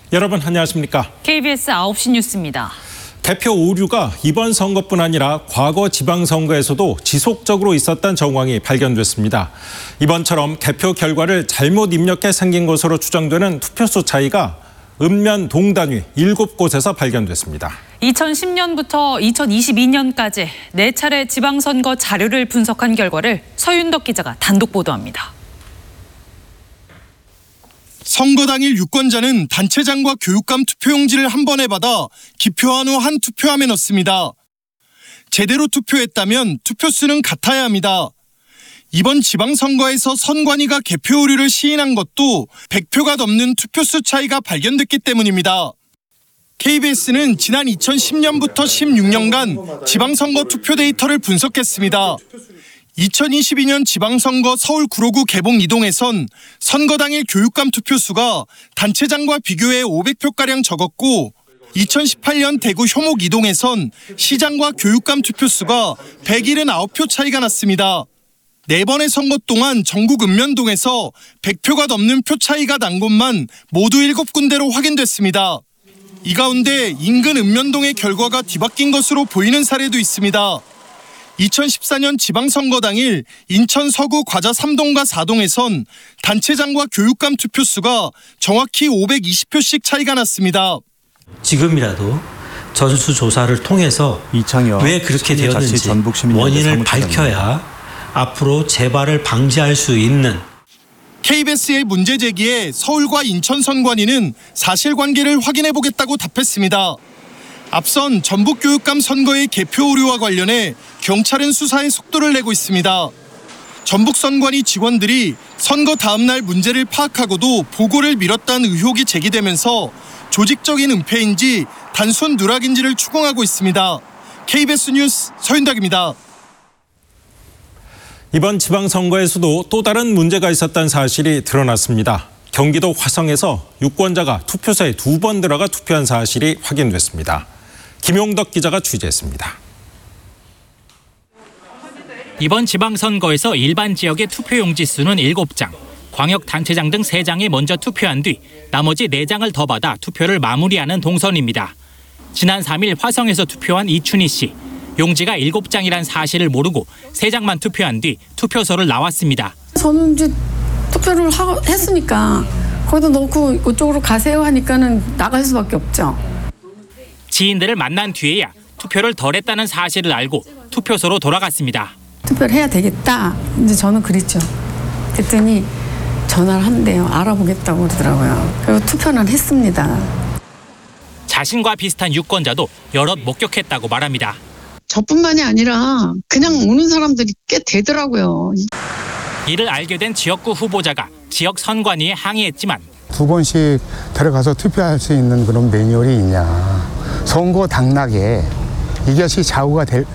여러분 안녕하십니까? KBS 9시 뉴스입니다. 개표 오류가 이번 선거뿐 아니라 과거 지방선거에서도 지속적으로 있었던 정황이 발견됐습니다. 이번처럼 개표 결과를 잘못 입력해 생긴 것으로 추정되는 투표수 차이가 읍면 동단위 7곳에서 발견됐습니다. 2010년부터 2022년까지 4차례 지방선거 자료를 분석한 결과를 서윤덕 기자가 단독 보도합니다. 선거 당일 유권자는 단체장과 교육감 투표용지를 한 번에 받아 기표한 후 한 투표함에 넣습니다. 제대로 투표했다면 투표수는 같아야 합니다. 이번 지방선거에서 선관위가 개표 오류를 시인한 것도 100표가 넘는 투표수 차이가 발견됐기 때문입니다. KBS는 지난 2010년부터 16년간 지방선거 투표 데이터를 분석했습니다. 2022년 지방선거 서울 9호구 개봉 이동에선 선거 당일 교육감 투표수가 단체장과 비교해 500표가량 적었고 2018년 대구 효목 이동에선 시장과 교육감 투표수가 179표 차이가 났습니다. 4번의 선거 동안 전국 읍면동에서 100표가 넘는 표 차이가 난 곳만 모두 7군데로 확인됐습니다. 이 가운데 인근 읍면동의 결과가 뒤바뀐 것으로 보이는 사례도 있습니다. 2014년 지방선거 당일 인천 서구 과자 3동과 4동에선 단체장과 교육감 투표수가 정확히 520표씩 차이가 났습니다. 지금이라도 전수조사를 통해서 왜 그렇게 되었는지 원인을 밝혀야 앞으로 재발을 방지할 수 있는. KBS의 문제 제기에 서울과 인천 선관위는 사실관계를 확인해보겠다고 답했습니다. 앞선 전북교육감 선거의 개표 오류와 관련해 경찰은 수사에 속도를 내고 있습니다. 전북선관위 직원들이 선거 다음 날 문제를 파악하고도 보고를 미뤘다는 의혹이 제기되면서 조직적인 은폐인지 단순 누락인지를 추궁하고 있습니다. KBS 뉴스 서윤덕입니다. 이번 지방선거에서도 또 다른 문제가 있었다는 사실이 드러났습니다. 경기도 화성에서 유권자가 투표소에 2번 들어가 투표한 사실이 확인됐습니다. 김용덕 기자가 취재했습니다. 이번 지방선거에서 일반 지역의 투표용지 수는 7장, 광역단체장 등 3장에 먼저 투표한 뒤 나머지 4장을 더 받아 투표를 마무리하는 동선입니다. 지난 3일 화성에서 투표한 이춘희 씨. 용지가 7장이란 사실을 모르고 3장만 투표한 뒤 투표소를 나왔습니다. 저는 이제 투표를 했으니까 거기다 넣고 이쪽으로 가세요 하니까는 나갈 수밖에 없죠. 지인들을 만난 뒤에야 투표를 덜 했다는 사실을 알고 투표소로 돌아갔습니다. 투표를 해야 되겠다. 이제 저는 그랬죠. 그랬더니 전화를 한대요. 알아보겠다고 그러더라고요. 그리고 투표는 했습니다. 자신과 비슷한 유권자도 여럿 목격했다고 말합니다. 저뿐만이 아니라 그냥 오는 사람들이 꽤 되더라고요. 이를 알게 된 지역구 후보자가 지역 선관위에 항의했지만 2번씩 들어가서 투표할 수 있는 그런 매뉴얼이 있냐. 선거 당락에 이것이 좌우가